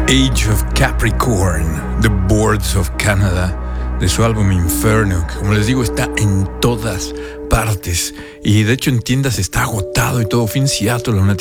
Age of Capricorn, The Boards of Canada, de su álbum Inferno, que como les digo está en todas partes y de hecho en tiendas está agotado y todo. Fui en Seattle, una